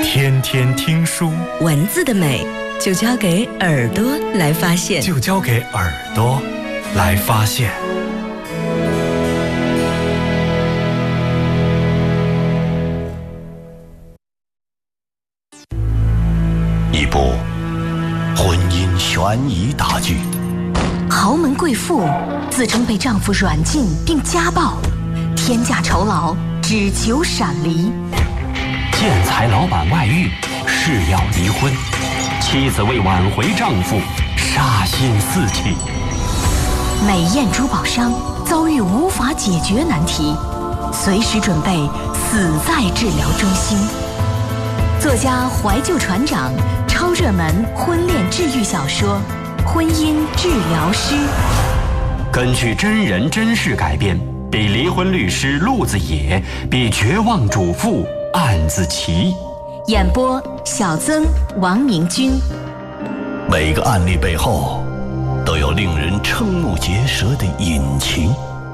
天天听书， 文字的美就交给耳朵来发现， 就交给耳朵来发现。 一部婚姻悬疑大剧， 豪门贵妇自称被丈夫软禁并家暴，天价酬劳只求闪离。 建材老板外遇，誓要离婚，妻子为挽回丈夫，杀心四起。 美艳珠宝商遭遇无法解决难题，随时准备死在治疗中心。作家怀旧船长超热门婚恋治愈小说《婚姻治疗师》， 根据真人真事改编，比离婚律师陆子野，比绝望主妇案子奇。 演播小曾、王明君。 每个案例背后都有令人瞠目结舌的隐情。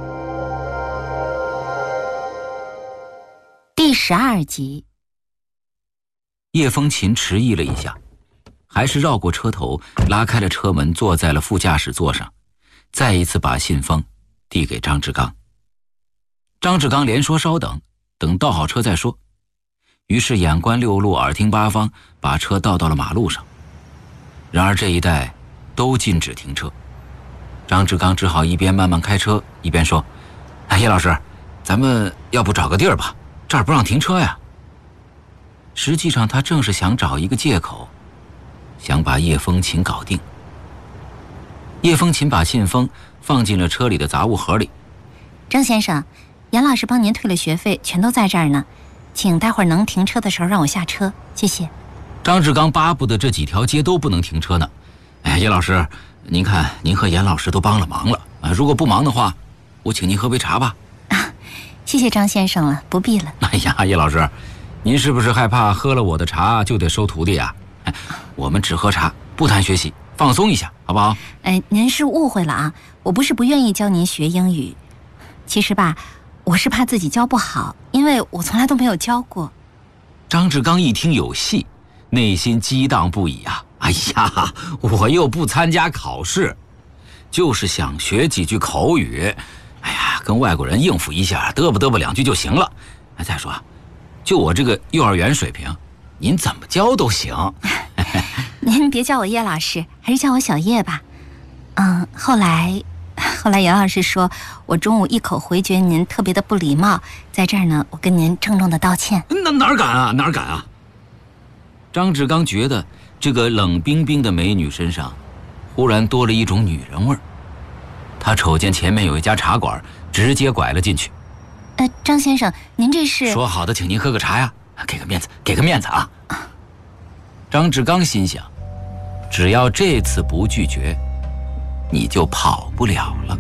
第12集。 叶风琴迟疑了一下，还是绕过车头，拉开了车门，坐在了副驾驶座上，再一次把信封递给张志刚。张志刚连说稍等，等倒好车再说。于是眼观六路，耳听八方，把车倒到了马路上。然而这一带都禁止停车，张志刚只好一边慢慢开车，一边说：“叶老师，咱们要不找个地儿吧，这儿不让停车呀。”实际上他正是想找一个借口，想把叶风琴搞定。叶风琴把信封放进了车里的杂物盒里。 张先生，严老师帮您退了学费，全都在这儿呢，请待会儿能停车的时候让我下车，谢谢。 张志刚巴不得这几条街都不能停车呢。叶老师，您看您和严老师都帮了忙了如果不忙的话，我请您喝杯茶吧。 谢谢张先生了，不必了。 哎呀，叶老师，您是不是害怕喝了我的茶就得收徒弟啊？我们只喝茶，不谈学习，放松一下，好不好？ 您是误会了啊，我不是不愿意教您学英语，其实吧，我是怕自己教不好，因为我从来都没有教过。 张志刚一听有戏，内心激荡不已啊！哎呀，我又不参加考试，就是想学几句口语，哎呀，跟外国人应付一下，嘚啵两句就行了。再说，就我这个幼儿园水平，您怎么教都行。 您别叫我叶老师，还是叫我小叶吧。后来严老师说我中午一口回绝您特别的不礼貌，在这儿呢，我跟您郑重的道歉。 哪敢啊！张志刚觉得这个冷冰冰的美女身上忽然多了一种女人味儿。他瞅见前面有一家茶馆，直接拐了进去。 张先生，您这是说好的请您喝个茶呀，给个面子啊！张志刚心想，只要这次不拒绝，你就跑不了了。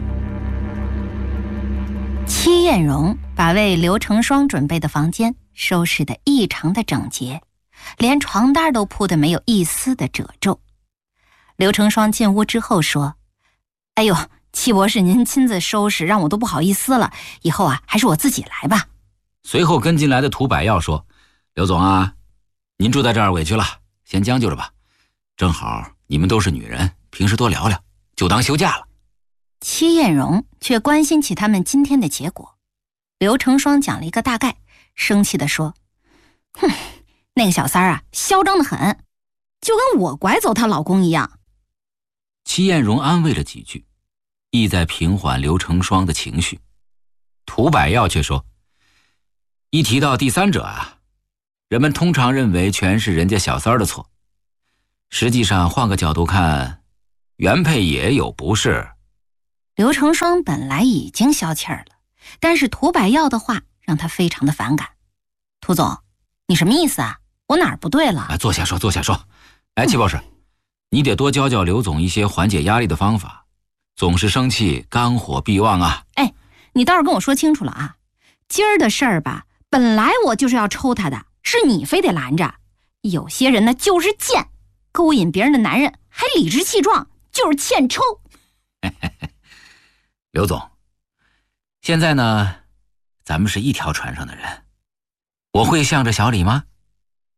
戚艳荣把为刘成双准备的房间收拾得异常的整洁，连床单都铺得没有一丝的褶皱。刘成双进屋之后说：“哎呦，戚博士您亲自收拾，让我都不好意思了，以后啊，还是我自己来吧。” 随后跟进来的涂百耀说：“刘总啊，您住在这儿委屈了，先将就着吧。正好你们都是女人，平时多聊聊，就当休假了。” 戚艳荣却关心起他们今天的结果。刘成双讲了一个大概，生气地说：“哼，那个小三儿啊，嚣张得很，就跟我拐走她老公一样。” 戚艳荣安慰了几句，意在平缓刘成双的情绪。涂百耀却说：“一提到第三者啊，人们通常认为全是人家小三儿的错，实际上换个角度看，原配也有不是。” 刘成双本来已经消气儿了，但是涂百耀的话让他非常的反感。“涂总，你什么意思啊？我哪儿不对了？” 坐下说。戚博士，你得多教教刘总一些缓解压力的方法，总是生气，肝火必旺啊。 你倒是跟我说清楚了啊！今儿的事儿吧，本来我就是要抽他的，是你非得拦着。有些人呢就是贱，勾引别人的男人还理直气壮，就是欠抽。 刘总，现在呢，咱们是一条船上的人，我会向着小李吗？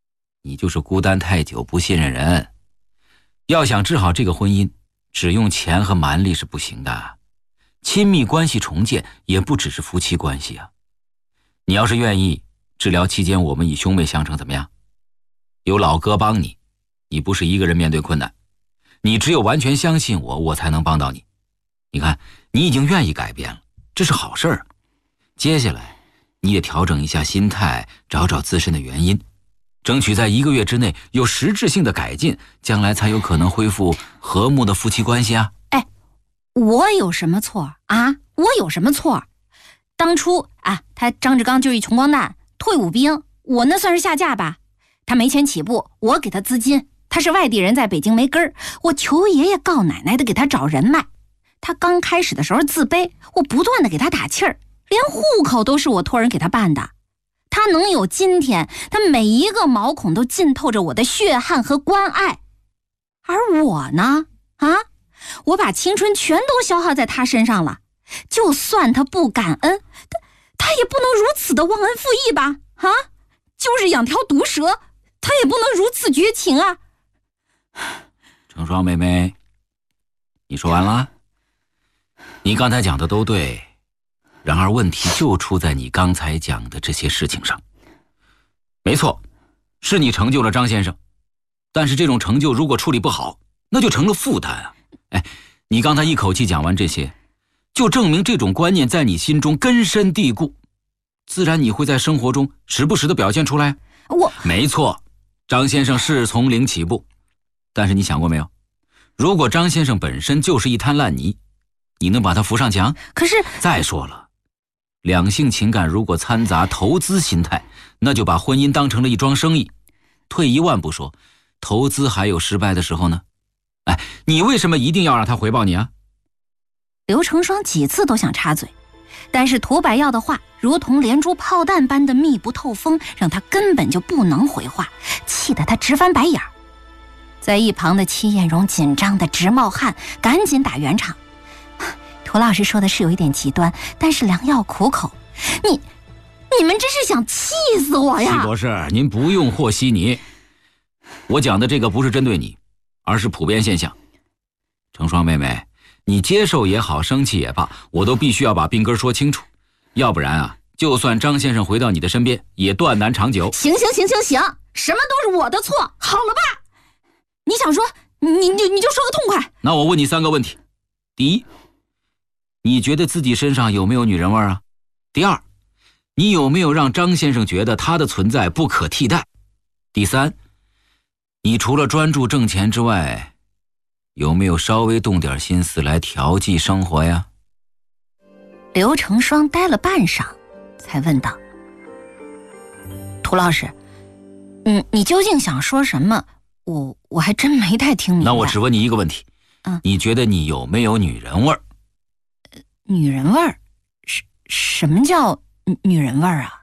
你就是孤单太久，不信任人。要想治好这个婚姻，只用钱和蛮力是不行的。亲密关系重建也不只是夫妻关系啊。你要是愿意，治疗期间我们以兄妹相称，怎么样？有老哥帮你，你不是一个人面对困难，你只有完全相信我，我才能帮到你。你看，你已经愿意改变了，这是好事儿。接下来你也调整一下心态，找找自身的原因，争取在1个月之内有实质性的改进，将来才有可能恢复和睦的夫妻关系啊。 我有什么错啊？我有什么错？当初啊，他张志刚就是一穷光蛋，退伍兵，我那算是下嫁吧？他没钱起步，我给他资金。他是外地人，在北京没根儿，我求爷爷告奶奶的给他找人脉。他刚开始的时候自卑，我不断的给他打气儿，连户口都是我托人给他办的。他能有今天，他每一个毛孔都浸透着我的血汗和关爱。而我呢？我把青春全都消耗在他身上了，就算他不感恩，他也不能如此的忘恩负义吧？就是养条毒蛇，他也不能如此绝情啊！ 程双妹妹，你说完了？你刚才讲的都对，然而问题就出在你刚才讲的这些事情上。没错，是你成就了张先生，但是这种成就如果处理不好，那就成了负担啊！你刚才一口气讲完这些，就证明这种观念在你心中根深蒂固，自然你会在生活中时不时的表现出来。没错，张先生是从零起步，但是你想过没有，如果张先生本身就是一滩烂泥，你能把他扶上墙？ 可是再说了，两性情感如果掺杂投资心态，那就把婚姻当成了一桩生意。退一万步说，投资还有失败的时候呢。你为什么一定要让他回报你啊？ 刘成双几次都想插嘴，但是涂百耀的话如同连珠炮弹般的密不透风，让他根本就不能回话，气得他直翻白眼。在一旁的戚艳荣紧张的直冒汗，赶紧打圆场。涂老师说的是有一点极端，但是良药苦口。你们这是想气死我呀！ 戚博士，您不用和稀泥，我讲的这个不是针对你，而是普遍现象。程双妹妹，你接受也好，生气也罢，我都必须要把病根说清楚，要不然啊，就算张先生回到你的身边，也断难长久。 行，什么都是我的错，好了吧？你想说，你就说个痛快。 那我问你3个问题：第一，你觉得自己身上有没有女人味啊？第二，你有没有让张先生觉得他的存在不可替代？第三，你除了专注挣钱之外，有没有稍微动点心思来调剂生活呀？ 刘成双呆了半晌，才问道：涂老师，你究竟想说什么？我还真没太听明白。 那我只问你一个问题，你觉得你有没有女人味儿？ 女人味儿？什么叫女人味儿啊？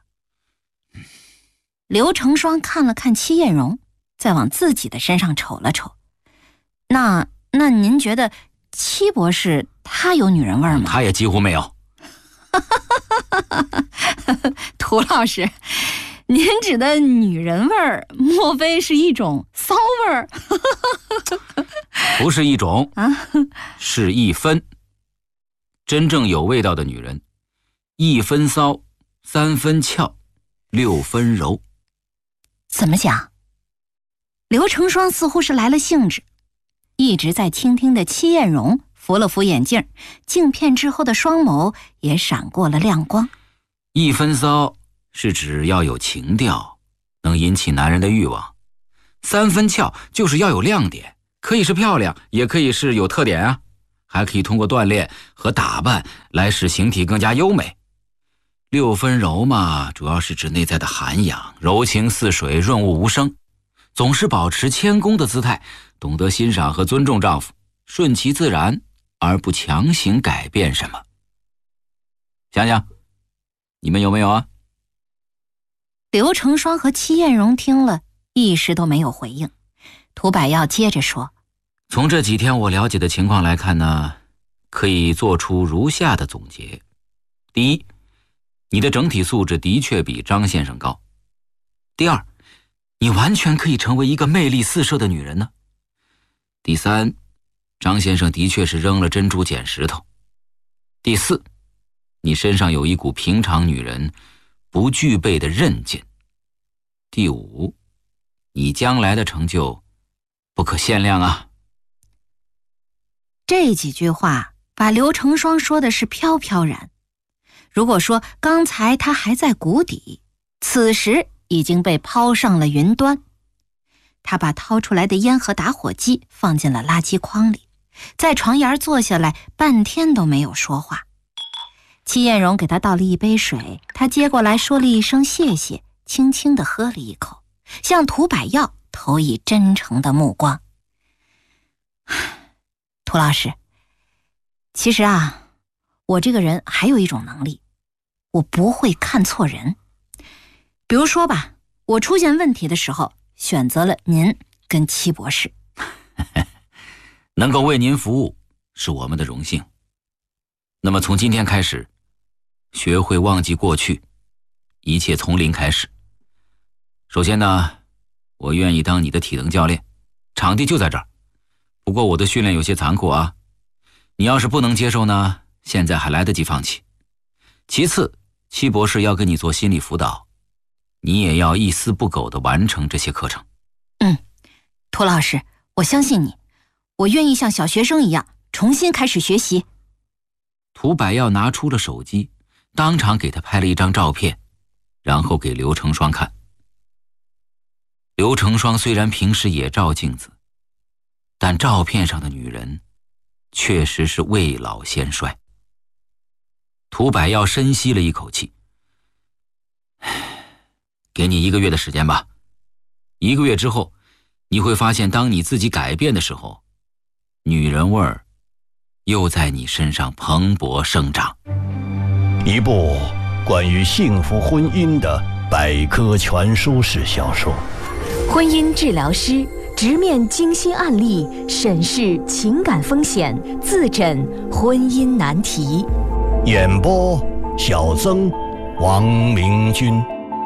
刘成双看了看戚艳荣，再往自己的身上瞅了瞅。那您觉得戚博士他有女人味儿吗？ 他也几乎没有。 涂老师，您指的女人味儿，莫非是一种骚味儿？ 不是一种是1分。真正有味道的女人，1分骚，3分俏，6分柔。 怎么讲？刘成双似乎是来了兴致，一直在倾听的戚艳荣扶了扶眼镜，镜片之后的双眸也闪过了亮光。 1分骚是指要有情调，能引起男人的欲望；3分俏就是要有亮点，可以是漂亮，也可以是有特点啊，还可以通过锻炼和打扮来使形体更加优美。6分柔嘛，主要是指内在的涵养，柔情似水，润物无声，总是保持谦恭的姿态，懂得欣赏和尊重丈夫，顺其自然，而不强行改变什么。想想，你们有没有啊？ 刘成双和戚艳荣听了，一时都没有回应。涂百耀接着说： 从这几天我了解的情况来看呢，可以做出如下的总结。第一，你的整体素质的确比张先生高。第二， 你完全可以成为一个魅力四射的女人呢。第三，张先生的确是扔了珍珠捡石头。第四，你身上有一股平常女人不具备的韧劲。第五，你将来的成就不可限量啊。 这几句话把刘成双说的是飘飘然。如果说刚才他还在谷底，此时已经被抛上了云端。他把掏出来的烟和打火机放进了垃圾筐里，在床沿坐下来，半天都没有说话。戚艳荣给他倒了一杯水，他接过来说了一声谢谢，轻轻地喝了一口，向涂百药投以真诚的目光。涂老师，其实啊，我这个人还有一种能力，我不会看错人。比如说吧，我出现问题的时候选择了您跟戚博士。 能够为您服务是我们的荣幸。那么从今天开始，学会忘记过去，一切从零开始。首先呢，我愿意当你的体能教练，场地就在这儿。不过我的训练有些残酷啊，你要是不能接受呢，现在还来得及放弃。其次，戚博士要跟你做心理辅导，你也要一丝不苟地完成这些课程。 涂老师，我相信你，我愿意像小学生一样重新开始学习。 涂百药拿出了手机，当场给他拍了一张照片，然后给刘成双看。刘成双虽然平时也照镜子，但照片上的女人确实是未老先衰。涂百药深吸了一口气，给你1个月的时间吧。1个月之后，你会发现当你自己改变的时候，女人味儿又在你身上蓬勃生长。 一部关于幸福婚姻的百科全书式小说。 婚姻治疗师直面精心案例，审视情感风险，自诊婚姻难题。 演播：小曾、王明君。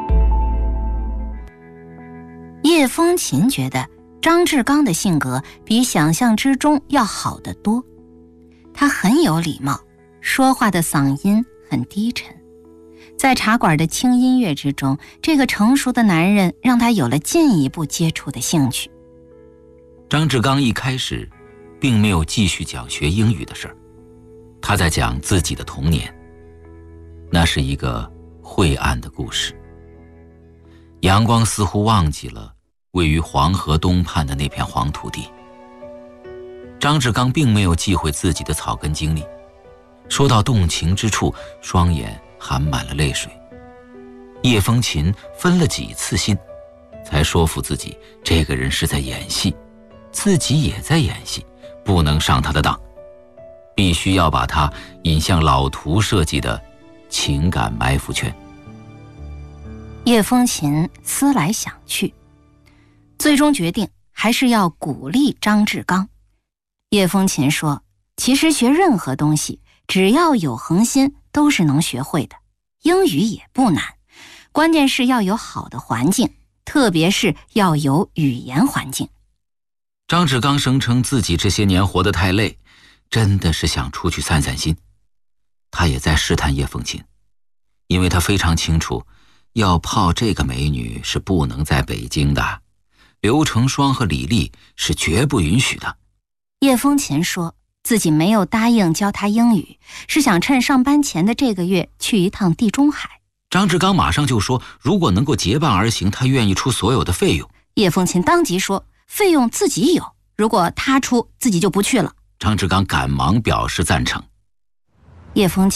叶风琴觉得张志刚的性格比想象之中要好得多。他很有礼貌，说话的嗓音很低沉。在茶馆的轻音乐之中，这个成熟的男人让他有了进一步接触的兴趣。 张志刚一开始并没有继续讲学英语的事儿，他在讲自己的童年。那是一个晦暗的故事，阳光似乎忘记了位于黄河东畔的那片黄土地。张志刚并没有忌讳自己的草根经历，说到动情之处，双眼含满了泪水。叶风琴分了几次心，才说服自己这个人是在演戏，自己也在演戏，不能上他的当，必须要把他引向老涂设计的情感埋伏圈。 叶风琴思来想去，最终决定还是要鼓励张志刚。叶风琴说，其实学任何东西只要有恒心都是能学会的，英语也不难，关键是要有好的环境，特别是要有语言环境。 张志刚声称自己这些年活得太累，真的是想出去散散心。他也在试探叶风琴，因为他非常清楚，要泡这个美女是不能在北京的，刘成双和李丽是绝不允许的。 叶风琴说自己没有答应教他英语，是想趁上班前的这个月去一趟地中海。 张志刚马上就说，如果能够结伴而行，他愿意出所有的费用。 叶风琴当即说，费用自己有，如果他出，自己就不去了。 张志刚赶忙表示赞成。 叶风琴